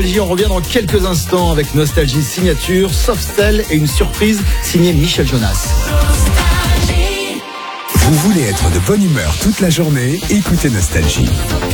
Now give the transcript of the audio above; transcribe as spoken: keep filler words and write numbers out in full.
On revient dans quelques instants avec Nostalgie signature, Softel et une surprise signée Michel Jonas. Vous voulez être de bonne humeur toute la journée? Écoutez Nostalgie.